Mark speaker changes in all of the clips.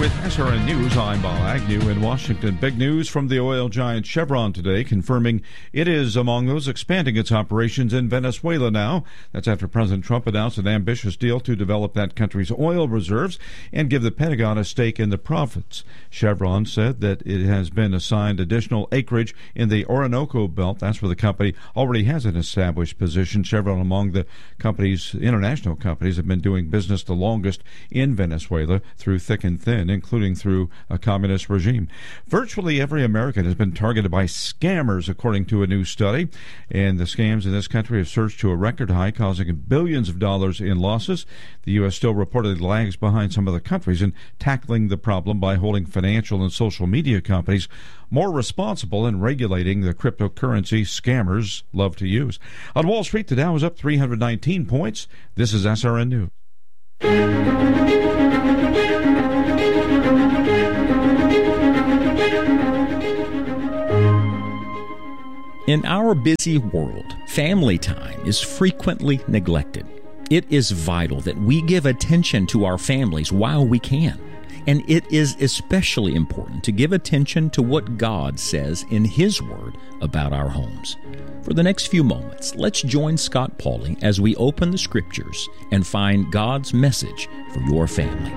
Speaker 1: With SRN News, I'm Bob Agnew in Washington. Big news from the oil giant Chevron today, confirming it is among those expanding its operations in Venezuela now. That's after President Trump announced an ambitious deal to develop that country's oil reserves and give the Pentagon a stake in the profits. Chevron said that it has been assigned additional acreage in the Orinoco Belt. That's where the company already has an established position. Chevron, among the companies, international companies, have been doing business the longest in Venezuela through thick and thin, including through a communist regime. Virtually every American has been targeted by scammers, according to a new study. And the scams in this country have surged to a record high, causing billions of dollars in losses. The U.S. still reportedly lags behind some of the countries in tackling the problem by holding financial and social media companies more responsible in regulating the cryptocurrency scammers love to use. On Wall Street, the Dow is up 319 points. This is SRN News.
Speaker 2: In our busy world, family time is frequently neglected. It is vital that we give attention to our families while we can. And it is especially important to give attention to what God says in His Word about our homes. For the next few moments, let's join Scott Pauley as we open the Scriptures and find God's message for your family.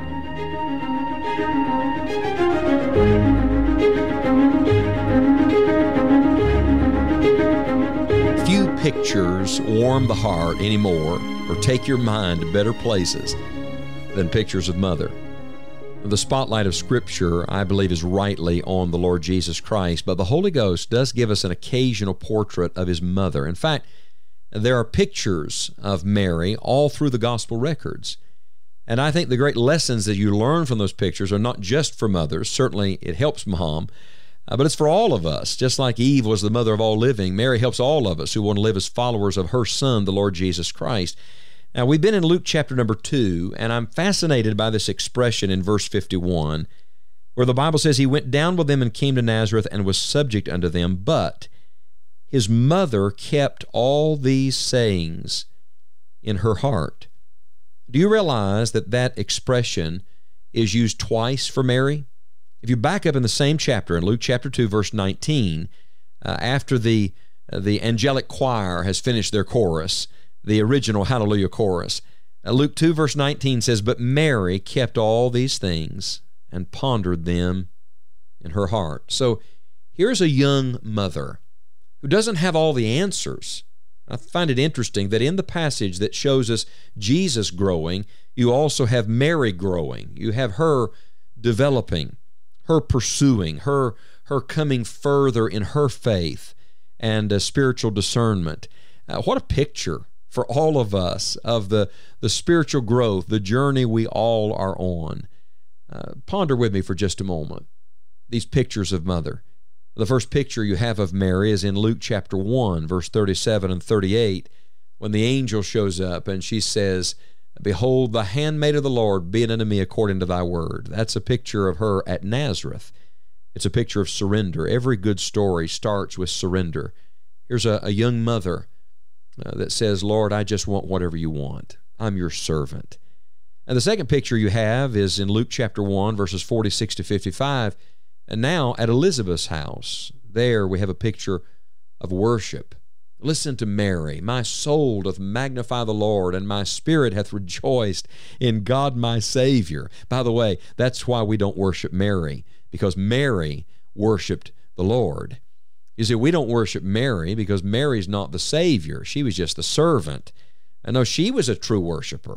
Speaker 3: Few pictures warm the heart anymore or take your mind to better places than pictures of mother. The spotlight of Scripture, I believe, is rightly on the Lord Jesus Christ, but the Holy Ghost does give us an occasional portrait of His mother. In fact, there are pictures of Mary all through the gospel records. And I think the great lessons that you learn from those pictures are not just for mothers. Certainly it helps mom, but it's for all of us. Just like Eve was the mother of all living, Mary helps all of us who want to live as followers of her Son, the Lord Jesus Christ. Now, we've been in Luke chapter number 2, and I'm fascinated by this expression in verse 51, where the Bible says, He went down with them and came to Nazareth and was subject unto them, but His mother kept all these sayings in her heart. Do you realize that that expression is used twice for Mary? If you back up in the same chapter, in Luke chapter 2, verse 19, after the angelic choir has finished their chorus, the original Hallelujah chorus, Luke 2, verse 19 says, But Mary kept all these things and pondered them in her heart. So here's a young mother who doesn't have all the answers. I find it interesting that in the passage that shows us Jesus growing, you also have Mary growing. You have her developing, her pursuing, her coming further in her faith and spiritual discernment. What a picture for all of us of the spiritual growth, the journey we all are on. Ponder with me for just a moment these pictures of mother. The first picture you have of Mary is in Luke chapter 1, verse 37 and 38, when the angel shows up and she says, Behold, the handmaid of the Lord, be it unto me according to thy word. That's a picture of her at Nazareth. It's a picture of surrender. Every good story starts with surrender. Here's a young mother that says, Lord, I just want whatever you want. I'm your servant. And the second picture you have is in Luke chapter 1, verses 46 to 55, and now at Elizabeth's house. There we have a picture of worship. Listen to Mary. My soul doth magnify the Lord, and my spirit hath rejoiced in God my Savior. By the way, that's why we don't worship Mary, because Mary worshiped the Lord. You see, we don't worship Mary because Mary's not the Savior. She was just the servant. And no, she was a true worshiper.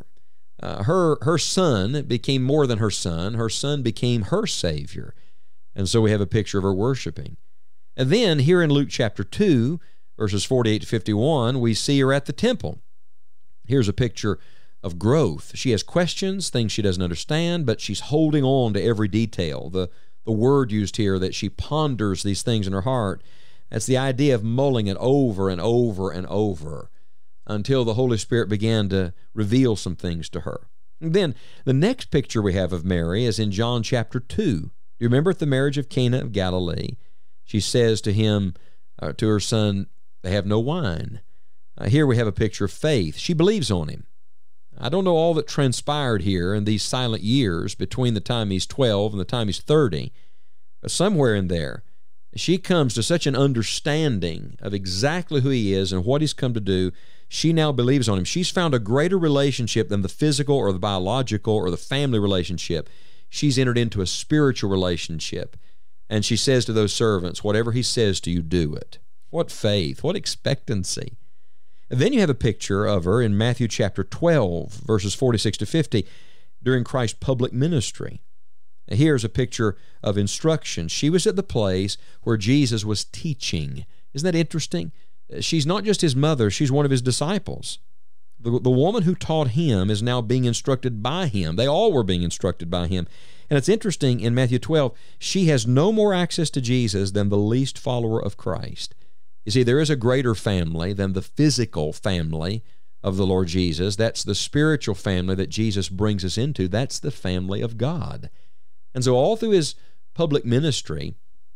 Speaker 3: Her son became more than her son. Her son became her Savior. And so we have a picture of her worshiping. And then here in Luke chapter 2, verses 48 to 51, we see her at the temple. Here's a picture of growth. She has questions, things she doesn't understand, but she's holding on to every detail. The word used here that she ponders these things in her heart, that's the idea of mulling it over and over and over until the Holy Spirit began to reveal some things to her. And then the next picture we have of Mary is in John chapter 2. Do you remember at the marriage of Cana of Galilee? She says to him, to her son, they have no wine. Here we have a picture of faith. She believes on him. I don't know all that transpired here in these silent years between the time he's 12 and the time he's 30, but somewhere in there, she comes to such an understanding of exactly who he is and what he's come to do. She now believes on him. She's found a greater relationship than the physical or the biological or the family relationship. She's entered into a spiritual relationship. And she says to those servants, whatever he says to you, do it. What faith, what expectancy. And then you have a picture of her in Matthew chapter 12, verses 46 to 50, during Christ's public ministry. Here's a picture of instruction. She was at the place where Jesus was teaching. Isn't that interesting? She's not just his mother, she's one of his disciples. The woman who taught him is now being instructed by him. They all were being instructed by him. And it's interesting, in Matthew 12, she has no more access to Jesus than the least follower of Christ. You see, there is a greater family than the physical family of the Lord Jesus. That's the spiritual family that Jesus brings us into. That's the family of God. And so all through his public ministry,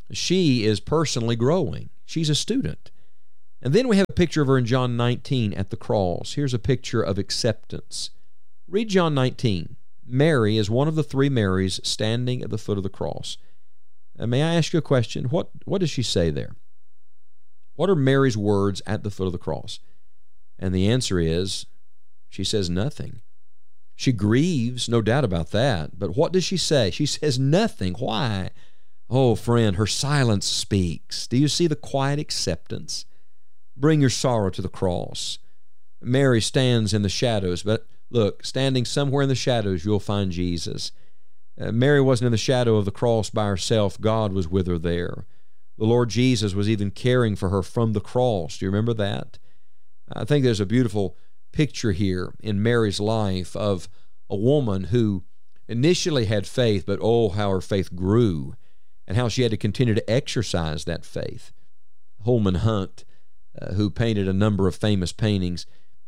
Speaker 3: she is personally growing. She's a student. And then we have a picture of her in John 19 at the cross. Here's a picture of acceptance. Read John 19. Mary is one of the three Marys standing at the foot of the cross. And may I ask you a question? What does she say there? What are Mary's words at the foot of the cross? And the answer is, she says nothing. She grieves, no doubt about that. But what does she say? She says nothing. Why? Oh, friend, her silence speaks. Do you see the quiet acceptance? Bring your sorrow to the cross. Mary stands in the shadows, but look, standing somewhere in the shadows, you'll find Jesus. Mary wasn't in the shadow of the cross by herself. God was with her there. The Lord Jesus was even caring for her from the cross. Do you remember that? I think there's a beautiful picture here in Mary's life of a woman who initially had faith, but oh, how her faith grew and how she had to continue to exercise that faith. Holman Hunt, who painted a number of famous paintings,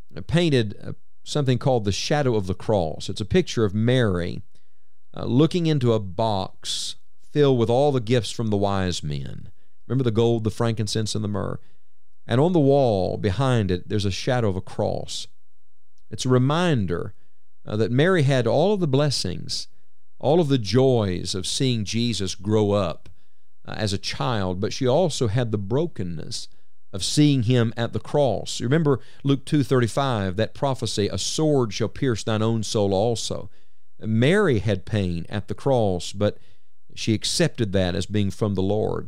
Speaker 3: painted something called The Shadow of the Cross. It's a picture of Mary looking into a box filled with all the gifts from the wise men. Remember the gold, the frankincense, and the myrrh? And on the wall behind it, there's a shadow of a cross. It's a reminder that Mary had all of the blessings, all of the joys of seeing Jesus grow up as a child, but she also had the brokenness of seeing him at the cross. You remember Luke 2:35, that prophecy, a sword shall pierce thine own soul also. Mary had pain at the cross, but she accepted that as being from the Lord.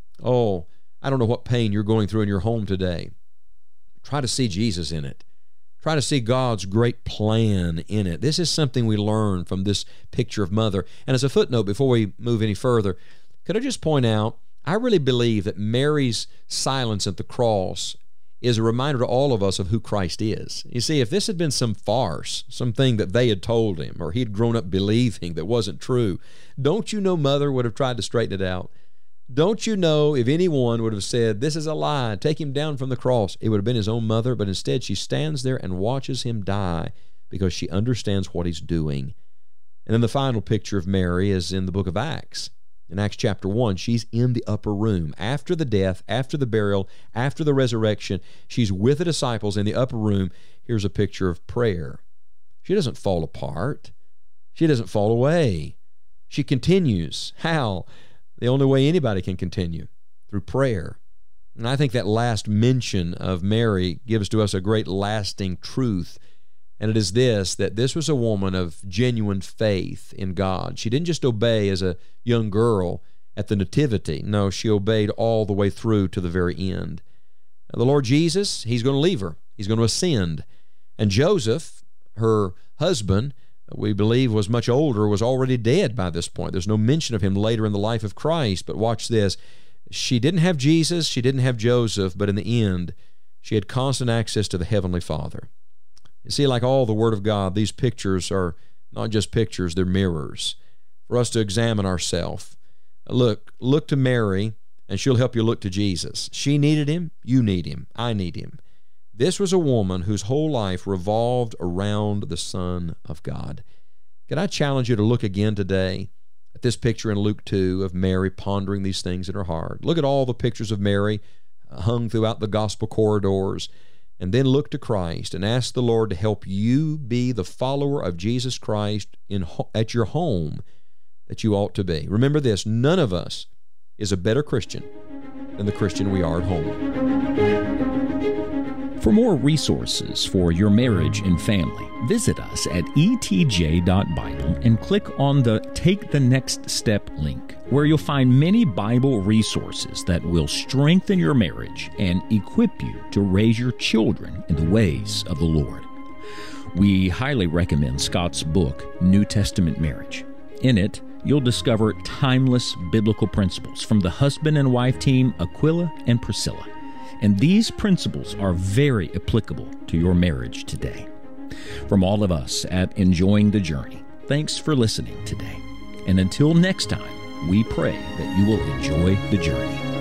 Speaker 3: Oh, I don't know what pain you're going through in your home today. Try to see Jesus in it. Try to see God's great plan in it. This is something we learn from this picture of Mother. And as a footnote, before we move any further, could I just point out, I really believe that Mary's silence at the cross is a reminder to all of us of who Christ is. You see, if this had been some farce, something that they had told him or he'd grown up believing that wasn't true, don't you know Mother would have tried to straighten it out? Don't you know if anyone would have said, this is a lie, take him down from the cross, it would have been his own mother, but instead she stands there and watches him die because she understands what he's doing. And then the final picture of Mary is in the book of Acts. In Acts chapter 1, she's in the upper room. After the death, after the burial, after the resurrection, she's with the disciples in the upper room. Here's a picture of prayer. She doesn't fall apart. She doesn't fall away. She continues. How? The only way anybody can continue, through prayer. And I think that last mention of Mary gives to us a great lasting truth. And it is this, that this was a woman of genuine faith in God. She didn't just obey as a young girl at the nativity. No, she obeyed all the way through to the very end. Now, the Lord Jesus, he's going to leave her. He's going to ascend. And Joseph, her husband, we believe was much older, was already dead by this point. There's no mention of him later in the life of Christ. But watch this. She didn't have Jesus, she didn't have Joseph, but in the end, she had constant access to the Heavenly Father. You see, like all the Word of God, these pictures are not just pictures, they're mirrors for us to examine ourselves. Look to Mary, and she'll help you look to Jesus. She needed him, you need him, I need him. This was a woman whose whole life revolved around the Son of God. Can I challenge you to look again today at this picture in Luke 2 of Mary pondering these things in her heart? Look at all the pictures of Mary hung throughout the gospel corridors, and then look to Christ and ask the Lord to help you be the follower of Jesus Christ at your home that you ought to be. Remember this, none of us is a better Christian than the Christian we are at home.
Speaker 2: For more resources for your marriage and family, visit us at etj.bible and click on the Take the Next Step link, where you'll find many Bible resources that will strengthen your marriage and equip you to raise your children in the ways of the Lord. We highly recommend Scott's book, New Testament Marriage. In it, you'll discover timeless biblical principles from the husband and wife team Aquila and Priscilla. And these principles are very applicable to your marriage today. From all of us at Enjoying the Journey, thanks for listening today. And until next time, we pray that you will enjoy the journey.